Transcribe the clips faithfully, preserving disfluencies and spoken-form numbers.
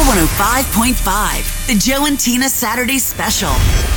one oh five point five, the Joe and Tina Saturday Special.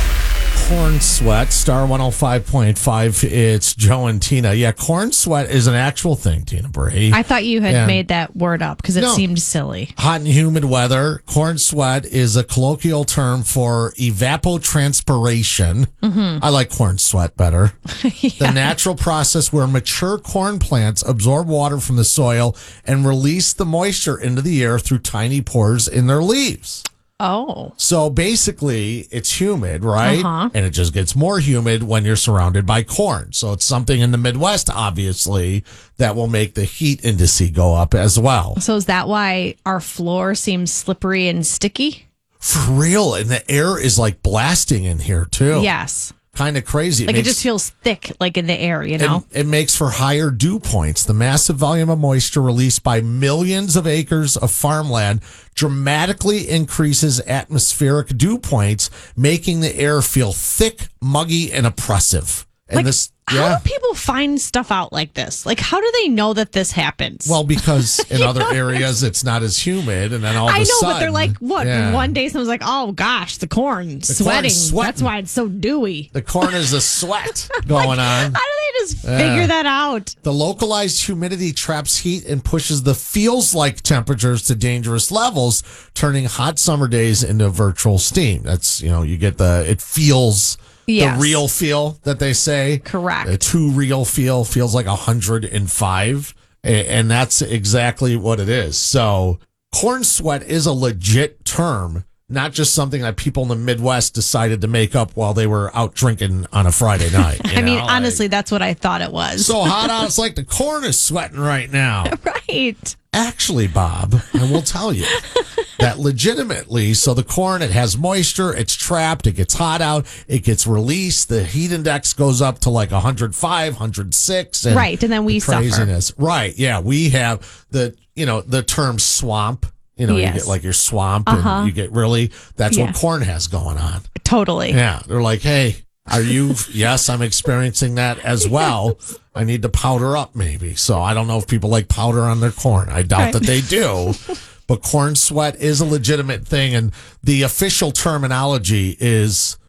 Corn sweat, Star one oh five point five. It's Joe and Tina. Yeah, corn sweat is an actual thing, Tina Brady. I thought you had And made that word up because it No. seemed silly. hot and humid weather, corn sweat is a colloquial term for evapotranspiration. Mm-hmm. I like corn sweat better. Yeah. The natural process where mature corn plants absorb water from the soil and release the moisture into the air through tiny pores in their leaves. Oh. So basically, it's humid, right? Uh-huh. And it just gets more humid when you're surrounded by corn. So it's something in the Midwest, obviously, that will make the heat index go up as well. So is that why our floor seems slippery and sticky? For real. And the air is like blasting in here, too. Yes. Kind of crazy. Like makes, it just feels thick, like in the air, you know? It, it makes for higher dew points. The massive volume of moisture released by millions of acres of farmland dramatically increases atmospheric dew points, making the air feel thick, muggy, and oppressive. And Like, this, how yeah. do people find stuff out like this? Like, how do they know that this happens? Well, because in other areas it's not as humid, and then all of I a know, sudden, but they're like, what? Yeah. One day someone's like, oh gosh, the corn corn's sweating. sweating. That's why it's so dewy. The corn is a sweat going on. How do they just Yeah. figure that out? The localized humidity traps heat and pushes the feels-like temperatures to dangerous levels, turning hot summer days into virtual steam. That's, you know, you get the, it feels... Yes. The real feel that they say. Correct. The too real feel feels like one hundred five. And that's exactly what it is. So corn sweat is a legit term, not just something that people in the Midwest decided to make up while they were out drinking on a Friday night. you I mean, know, like, honestly, that's what I thought it was. so hot out, it's like the corn is sweating right now. Right. Actually, Bob, I will tell you that legitimately, so the corn, it has moisture, it's trapped, it gets hot out, it gets released, the heat index goes up to like one hundred five, one hundred six. And Right, and then we the suffer. craziness. Right, yeah, we have the, you know, the term swamp. You know, Yes. you get like your swamp Uh-huh. and you get really, that's Yeah. what corn has going on. Totally. Yeah, they're like, hey, are you? Yes, I'm experiencing that as well. I need to powder up maybe. So I don't know if people like powder on their corn. I doubt Right. that they do. But corn sweat is a legitimate thing. And the official terminology is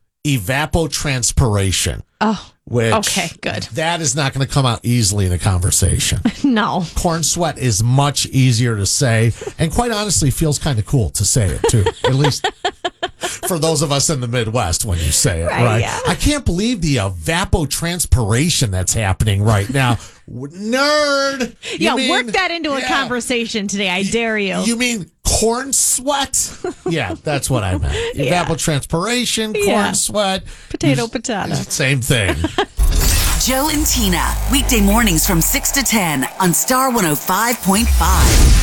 evapotranspiration. Oh, Which okay, good. That is not going to come out easily in a conversation. No. Corn sweat is much easier to say, and quite honestly, feels kind of cool to say it too. At least for those of us in the Midwest, when you say it, Right, right? yeah. I can't believe the evapotranspiration that's happening right now. Nerd. You Yeah, mean- work that into a yeah. conversation today. I dare you. You mean corn sweat? Yeah, that's what I meant. Yeah. Evapotranspiration, corn Yeah. sweat. Potato, potato. Same thing. Joe and Tina, weekday mornings from six to ten on Star one oh five point five.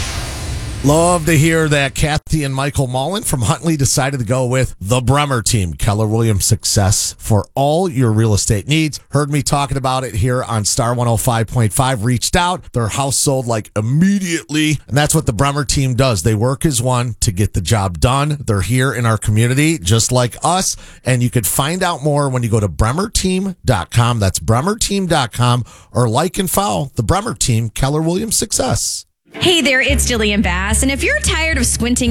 Love to hear that Kathy and Michael Mullen from Huntley decided to go with the Bremer team. Keller Williams Success for all your real estate needs. Heard me talking about it here on Star one oh five point five. Reached out. Their house sold like immediately. And that's what the Bremer team does. They work as one to get the job done. They're here in our community just like us. And you could find out more when you go to bremer team dot com. That's bremer team dot com, or like and follow the Bremer team, Keller Williams Success. Hey there, it's Jillian Bass, and if you're tired of squinting